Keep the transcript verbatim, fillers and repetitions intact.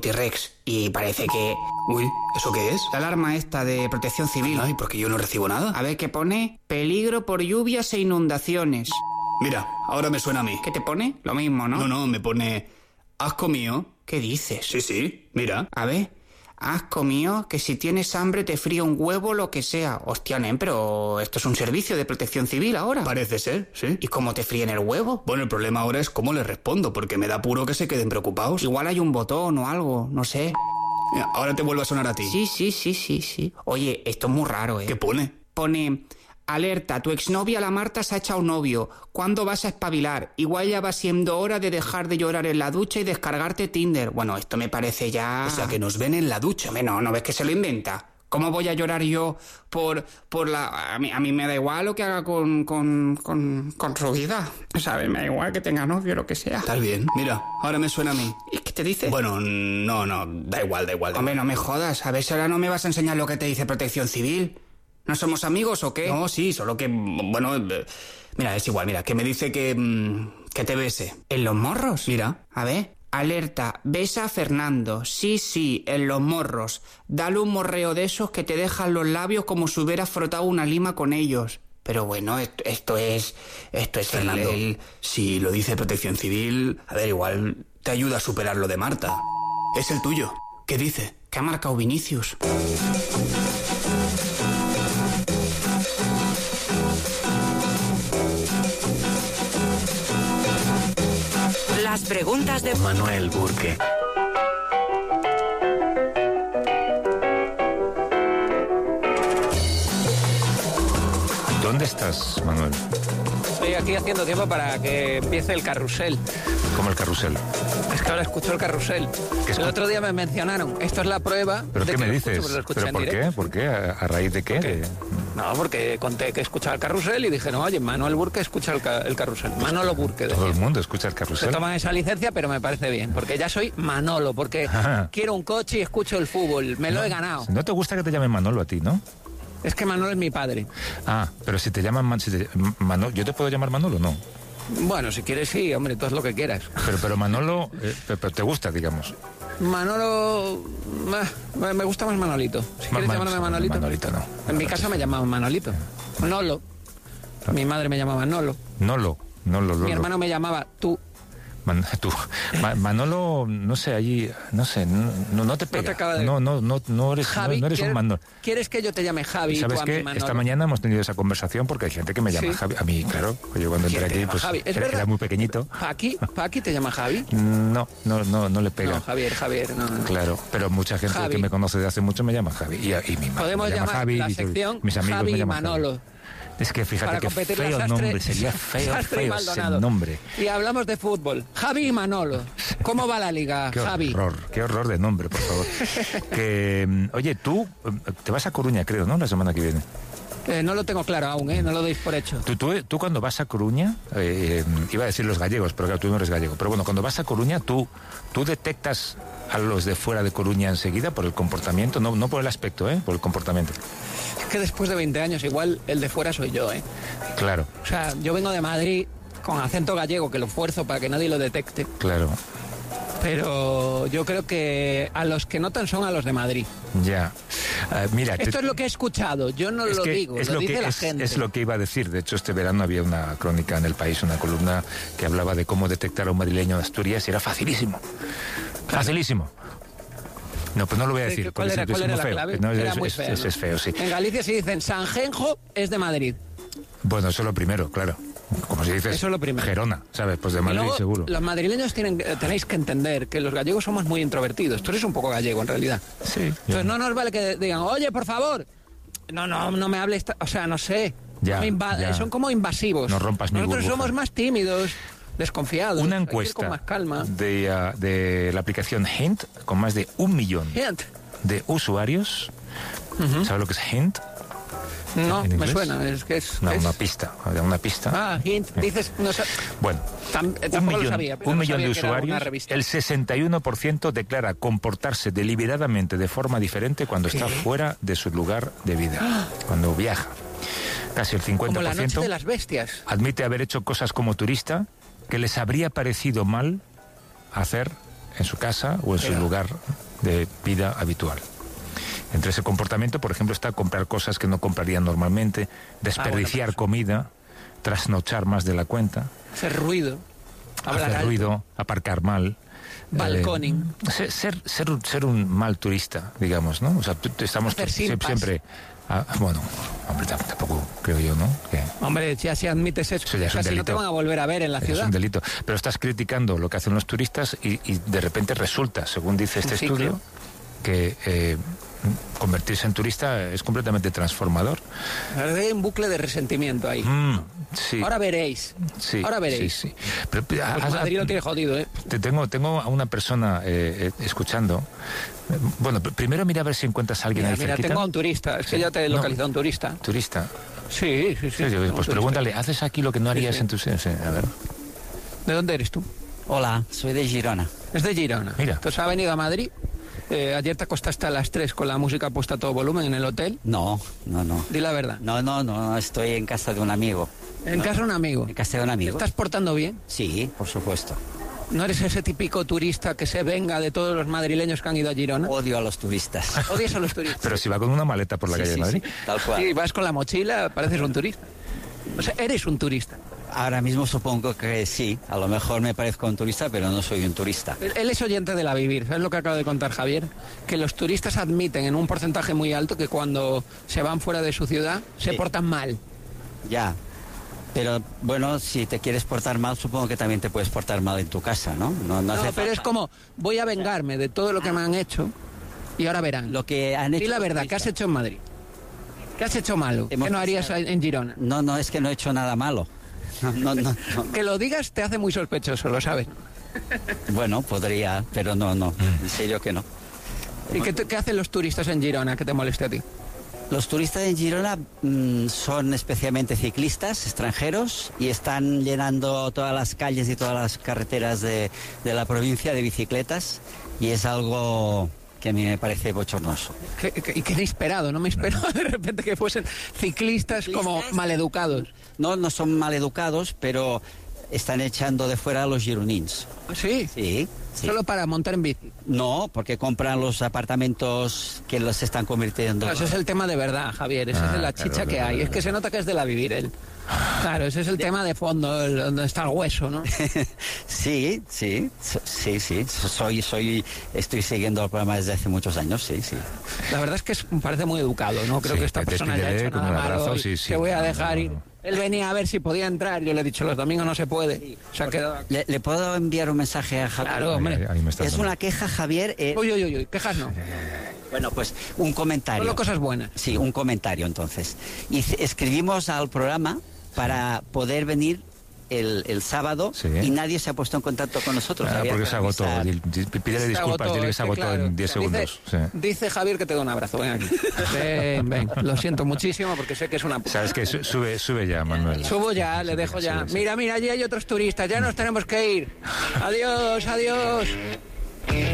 T-Rex y parece que... Uy, ¿eso qué es? La alarma esta de protección civil. Ay, porque yo no recibo nada. A ver, ¿qué pone? Peligro por lluvias e inundaciones. Mira, ahora me suena a mí. ¿Qué te pone? Lo mismo, ¿no? No, no, me pone... ¿Has comido? ¿Qué dices? Sí, sí, mira. A ver... Has comido que si tienes hambre te fría un huevo, lo que sea. Hostia, nen, pero esto es un servicio de protección civil ahora. Parece ser, sí. ¿Y cómo te fríen el huevo? Bueno, el problema ahora es cómo les respondo, porque me da apuro que se queden preocupados. Igual hay un botón o algo, no sé. Mira, ahora te vuelvo a sonar a ti. Sí, sí, sí, sí, sí. Oye, esto es muy raro, ¿eh? ¿Qué pone? Pone... Alerta, tu exnovia la Marta se ha echado un novio. ¿Cuándo vas a espabilar? Igual ya va siendo hora de dejar de llorar en la ducha y descargarte Tinder. Bueno, esto me parece ya... O sea, que nos ven en la ducha. Hombre, no, ¿no ves que se lo inventa? ¿Cómo voy a llorar yo por, por la... A mí, a mí me da igual lo que haga con, con, con, con su vida. ¿Sabes? Me da igual que tenga novio o lo que sea. Está bien. Mira, ahora me suena a mí. ¿Y qué te dice? Bueno, no, no, da igual, da igual. Da Hombre, igual. no me jodas. A ver si ahora no me vas a enseñar lo que te dice Protección Civil. ¿No somos amigos o qué? No, sí, solo que... Bueno, eh, mira, es igual, mira, que me dice que... que te bese. ¿En los morros? Mira. A ver. Alerta, besa a Fernando. Sí, sí, en los morros. Dale un morreo de esos que te dejan los labios como si hubieras frotado una lima con ellos. Pero bueno, esto, esto es... Esto es Fernando, el, el... si lo dice Protección Civil, a ver, igual te ayuda a superar lo de Marta. Es el tuyo. ¿Qué dice? ¿Qué ha marcado Vinicius? Las preguntas de Manuel Burke. ¿Dónde estás, Manuel? Estoy aquí haciendo tiempo para que empiece el carrusel. ¿Cómo el carrusel? Es que ahora escucho el carrusel. ¿Qué El escu- otro día me mencionaron. Esto es la prueba. ¿Pero de qué que me lo dices? escucho, porque lo escuché ¿Pero en por directo. qué? ¿Por qué? ¿A, a raíz de qué? De- No, porque conté que escuchaba el carrusel y dije, no, oye, Manuel Burke escucha el, ca- el carrusel. Manolo Burke. Todo decía. el mundo escucha el Se carrusel. toman esa licencia, pero me parece bien, porque ya soy Manolo, porque Ajá. quiero un coche y escucho el fútbol. Me lo he ganado. No te gusta que te llamen Manolo a ti, ¿no? Es que Manolo es mi padre. Ah, pero si te llaman Man- si te- Manolo, ¿yo te puedo llamar Manolo? No. Bueno, si quieres sí, hombre, tú haz lo que quieras. Pero, pero Manolo, eh, pero, pero te gusta, digamos. Manolo... ah, me gusta más Manolito. Si quieres Ma- llamarme Ma- Manolito. Manolito, no. En mi casa me llamaban Manolito. Nolo. Mi madre me llamaba Nolo. Nolo, Nolo, Lolo. Mi hermano me llamaba tú. Man- tú. Ma- Manolo, no sé, allí, no sé, no, no, no te No pega. te acaba de- No, no, no, no eres, Javi, no, no eres un ¿quieres, Manolo. ¿quieres que yo te llame Javi y tú ¿Sabes a mí qué? Manolo? Esta mañana hemos tenido esa conversación porque hay gente que me llama ¿Sí? Javi. A mí, claro, yo cuando ¿Quién entré te aquí, llama pues Javi? ¿Es era, verdad? era muy pequeñito. ¿Paqui? ¿Paqui te llama Javi? No, no, no, no le pega. No, Javier, Javier, no, no. Claro, pero mucha gente Javi. que me conoce de hace mucho me llama Javi. Y, y mi madre Podemos me llama llamar Javi. la y todo- sección mis amigos Javi me y llaman Manolo. Javi. Es que fíjate Para qué competir feo la sastre- nombre, sería feo, sastre y feo ese Maldonado. nombre. Y hablamos de fútbol. Javi y Manolo. ¿Cómo va la liga, Qué Javi? horror, qué horror de nombre, por favor. que, mm, oye, tú eh, te vas a Coruña, creo, ¿no? La semana que viene. Eh, no lo tengo claro aún, ¿eh? No lo deis por hecho. Tú, tú, tú cuando vas a Coruña, eh, eh, iba a decir los gallegos, pero claro, tú no eres gallego. Pero bueno, cuando vas a Coruña, tú, tú detectas a los de fuera de Coruña enseguida por el comportamiento, no, no por el aspecto, ¿eh? Por el comportamiento. Es que después de veinte años igual el de fuera soy yo, ¿eh? Claro, O sea, yo vengo de Madrid con acento gallego, que lo fuerzo para que nadie lo detecte. claro. Pero yo creo que a los que notan son a los de Madrid. Ya. Eh, mira, te- Esto es lo que he escuchado, yo no es lo que digo, es lo, lo dice que la es, gente. es lo que iba a decir. De hecho, este verano había una crónica en El País, una columna que hablaba de cómo detectar a un madrileño de Asturias y era facilísimo. Facilísimo. No, pues no lo voy a ¿Qué- decir. ¿Cuál porque era, es- cuál es era muy la feo. clave? No, es, Era es- muy es- feo, es- ¿no? es feo, sí. En Galicia si dicen Sanjenjo es de Madrid. Bueno, eso es lo primero, claro. Como si dices Eso es lo primero. Gerona, ¿sabes? Pues de Y Madrid, luego, seguro. los madrileños tienen, eh, tenéis que entender que los gallegos somos muy introvertidos. Tú eres un poco gallego, en realidad. Sí. Entonces no nos vale que digan, oye, por favor. No, no, no me hables, ta- o sea, no sé. Ya, No me inva- ya. Son como invasivos. No rompas mi Nosotros burbuja. somos más tímidos, desconfiados. Una hay que ir encuesta con más calma. de, ah, de la aplicación Hint con más de un millón Hint. de usuarios. Ujú. ¿Sabes lo que es Hint? No, ¿En me inglés? suena. Es que es. No, es- una pista. Una pista. Ah, Hint. Dices, no sé. Bueno, Tam- eh, un tampoco millón, lo sabía. pero un no millón de sabía que era una usuarios, revista. el sesenta y uno por ciento declara comportarse deliberadamente de forma diferente cuando está ¿Qué? fuera de su lugar de vida, cuando viaja. Casi el cincuenta Como por la noche ciento de las bestias. admite haber hecho cosas como turista que les habría parecido mal hacer en su casa o en su lugar de vida habitual. Entre ese comportamiento, por ejemplo, está comprar cosas que no comprarían normalmente, desperdiciar ah, bueno, comida, trasnochar más de la cuenta, hacer ruido, hablar hacer alto, ruido, aparcar mal, balconing, eh, ser, ser ser un, ser un mal turista, digamos, ¿no? O sea, tú- estamos Hacer siempre, simpas. siempre ah, bueno, hombre, tam- tampoco creo yo, ¿no? Que hombre, ya si admites eso, Eso ya es un casi no delito. te van a volver a ver en la es ciudad. un delito. Pero estás criticando lo que hacen los turistas y, y de repente resulta, según dice este Un ciclo. estudio, que eh, convertirse en turista es completamente transformador. Hay un bucle de resentimiento ahí. Mm, sí. Ahora veréis. Sí, Ahora veréis. Sí, sí. Pero, pero, Pues has- Madrid lo tiene jodido, ¿eh? Te tengo, tengo a una persona eh, eh, escuchando. Eh, Bueno, pr- primero mira a ver si encuentras a alguien Mira, ahí mira, cerquita. tengo a un turista. Es que Sí. ya te he No. localizado a un turista. Turista. Sí, sí, sí. Sí, tengo un pues turista. pregúntale, ¿haces aquí lo que no harías sí. en tu... sí, sí, a ver. ¿De dónde eres tú? Hola, soy de Girona. Es de Girona. Mira. Entonces ha venido a Madrid. Eh, ayer te acostaste a las tres con la música puesta a todo volumen en el hotel. No, no, no. Di la verdad. No, no, no, estoy en casa de un amigo. En casa de un amigo. ¿En casa de un ¿Te amigo? estás portando bien? Sí, por supuesto. ¿No eres ese típico turista que se venga de todos los madrileños que han ido a Girona? Odio a los turistas. ¿Odias a los turistas? Pero si va con una maleta por la Sí, calle sí, de Madrid. sí, tal cual. Sí, vas con la mochila, pareces un turista. O sea, eres un turista. Ahora mismo supongo que sí. A lo mejor me parezco un turista, pero no soy un turista. Él él es oyente de La Vivir, ¿sabes lo que acaba de contar Javier? Que los turistas admiten en un porcentaje muy alto que cuando se van fuera de su ciudad se Sí. portan mal. Ya. Pero bueno, si te quieres portar mal, supongo que también te puedes portar mal en tu casa, ¿no? No, no No, hace pero es falta. como, voy a vengarme de todo lo que me han hecho y ahora verán. Lo que han hecho Di la los verdad, ¿qué has turistas. hecho en Madrid? ¿Qué has hecho malo? Hemos ¿Qué no harías pasado- en Girona? No, no, es que no he hecho nada malo. No, no, no, no. Que lo digas te hace muy sospechoso, lo sabes. Bueno, podría, pero no, no. En serio que no. ¿Y qué, te- qué hacen los turistas en Girona que te moleste a ti? Los turistas en Girona mm, son especialmente ciclistas extranjeros y están llenando todas las calles y todas las carreteras de, de la provincia de bicicletas y es algo que a mí me parece bochornoso. ¿Qué, qué- y qué inesperado, no me esperaba de repente que fuesen ciclistas como Ciclistas. maleducados. No, no son maleducados, pero están echando de fuera a los gironins. Sí, Sí, sí. solo para montar en bici. No, porque compran los apartamentos que los están convirtiendo. Claro, ese es el tema de verdad, Javier. Esa Ah, es la claro, chicha que claro, hay. claro. Es que se nota que es de La Vivir él. Claro, ese es el tema de fondo, el- donde está el hueso, ¿no? Sí, sí, so- sí, sí. Soy, soy, estoy siguiendo el programa desde hace muchos años, sí, sí. La verdad es que es, me parece muy educado, ¿no? Creo Sí, que esta te persona ya ha despídele hecho con nada un abrazo, malo y sí, sí. te voy a No, dejar no, ir. no. Él venía a ver si podía entrar. Yo le he dicho, los domingos no se puede. Se ha quedado aquí. ¿Le, le puedo enviar un mensaje a Javier? Claro, hombre. Ahí- ahí me estás Es dando. una queja, Javier. eh, Uy, uy, uy, uy, quejas no. bueno, pues un comentario. Solo cosas buenas. Sí, un comentario entonces. Y c- escribimos al programa para poder venir el, el sábado Sí. y nadie se ha puesto en contacto con nosotros. Ah, Había porque que se agotó. revisar. Dil- di- Pídele Se disculpas, agotó, dile que es se que agotó claro, en diez dice- segundos. Sí. Dice Javier que te da un abrazo. Ven aquí. Ven, ven. Lo siento muchísimo porque sé que es una... puta. ¿Sabes qué? Su- Sube, sube ya, Manuel. Subo ya, le dejo ya. Sí, sí. Mira, mira, allí hay otros turistas. Ya nos tenemos que ir. Adiós, adiós.